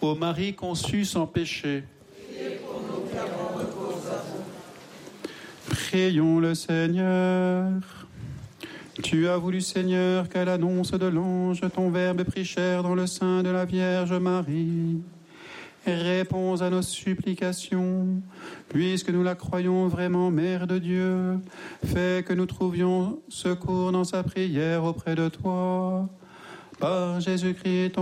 Ô Marie conçue sans péché, prions le Seigneur. Tu as voulu, Seigneur, qu'à l'annonce de l'ange, ton Verbe prit chair dans le sein de la Vierge Marie. Réponds à nos supplications, puisque nous la croyons vraiment Mère de Dieu. Fais que nous trouvions secours dans sa prière auprès de toi. Par Jésus-Christ, ton